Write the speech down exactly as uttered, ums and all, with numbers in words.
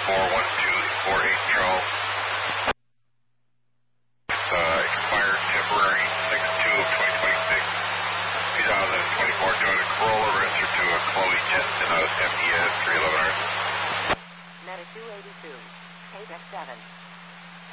four one two four eight Charles. It's uh, expired February sixth of twenty twenty-six. two thousand twenty-four Toyota Corolla registered to a Chloe Jensen out of M D S three